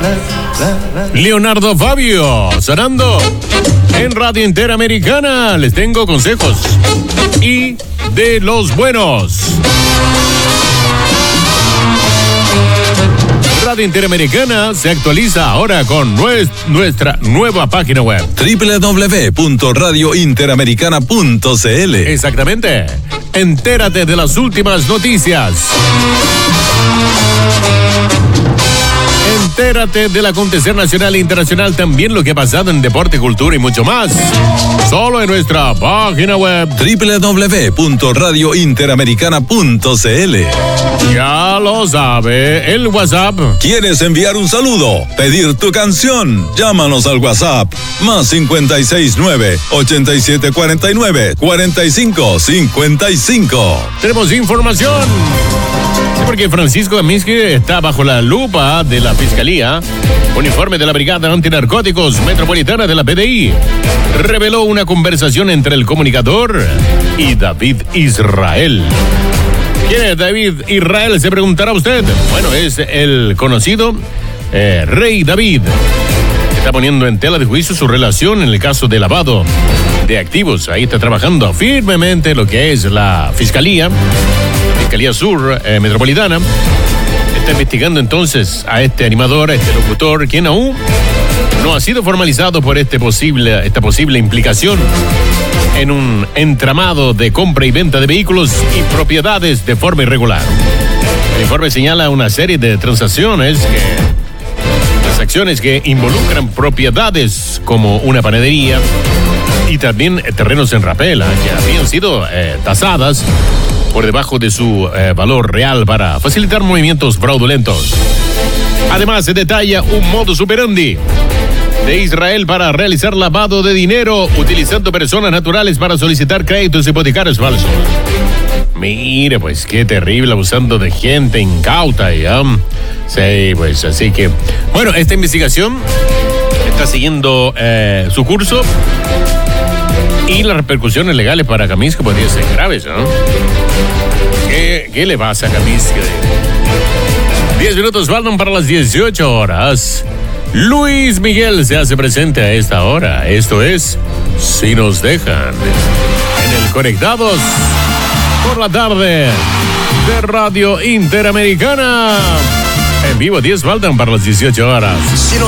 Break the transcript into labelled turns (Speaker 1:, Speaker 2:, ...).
Speaker 1: Leonardo Fabio, sonando en Radio Interamericana. Les tengo consejos y de los buenos. Radio Interamericana se actualiza ahora con nuestra nueva página web
Speaker 2: www.radiointeramericana.cl.
Speaker 1: Exactamente. Entérate de las últimas noticias. Entérate del acontecer nacional e internacional, también lo que ha pasado en deporte, cultura y mucho más. Solo en nuestra página web
Speaker 2: www.radiointeramericana.cl.
Speaker 1: Ya lo sabe, el WhatsApp.
Speaker 2: ¿Quieres enviar un saludo? ¿Pedir tu canción? Llámanos al WhatsApp más 569-8749-4555.
Speaker 1: Tenemos información. Sí, porque Francisco Kaminsky está bajo la lupa de la Fiscalía. Un informe de la Brigada Antinarcóticos Metropolitana de la PDI reveló una conversación entre el comunicador y David Israel. ¿Quién es David Israel? Se preguntará usted. Bueno, es el conocido Rey David. Está poniendo en tela de juicio su relación en el caso de lavado de activos. Ahí está trabajando firmemente lo que es la Fiscalía Sur Metropolitana. Está investigando entonces a este animador, a este locutor, quien aún no ha sido formalizado por esta posible implicación en un entramado de compra y venta de vehículos y propiedades de forma irregular. El informe señala una serie de transacciones que involucran propiedades como una panadería y también terrenos en Rapela que habían sido tasadas por debajo de su valor real para facilitar movimientos fraudulentos. Además, se detalla un modus operandi de Israel para realizar lavado de dinero utilizando personas naturales para solicitar créditos hipotecarios falsos. Mire, pues qué terrible, abusando de gente incauta, ¿ya? Sí, pues así que... Bueno, esta investigación está siguiendo su curso y las repercusiones legales para Kaminsky podrían ser graves, ¿no? ¿Qué le pasa a Kaminsky? 10 minutos faltan para las 18 horas. Luis Miguel se hace presente a esta hora. Esto es Si Nos Dejan. En el Conectados por la tarde de Radio Interamericana. En vivo, 10 faltan para las 18 horas.